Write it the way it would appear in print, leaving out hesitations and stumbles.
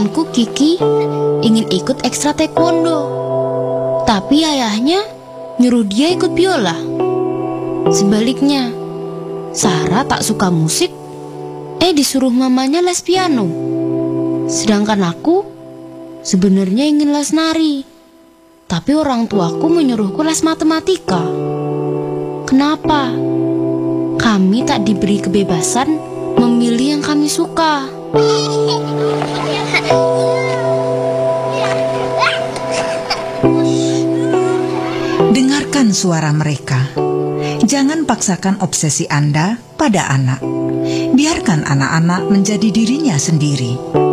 temanku Kiki ingin ikut ekstra taekwondo, tapi ayahnya nyuruh dia ikut biola. Sebaliknya, Sarah tak suka musik, disuruh mamanya les piano. Sedangkan aku sebenarnya ingin les nari, tapi orang tuaku menyuruhku les matematika. Kenapa? Kami tak diberi kebebasan memilih yang kami suka. Dengarkan suara mereka. Jangan paksakan obsesi Anda pada anak. Biarkan anak-anak menjadi dirinya sendiri.